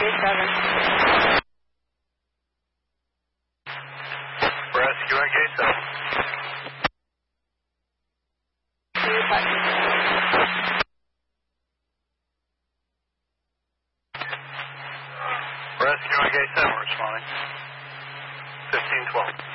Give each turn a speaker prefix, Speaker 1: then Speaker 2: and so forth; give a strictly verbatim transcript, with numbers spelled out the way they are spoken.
Speaker 1: seven.
Speaker 2: Rescue on gate seven. Rescue on gate seven responding. fifteen twelve.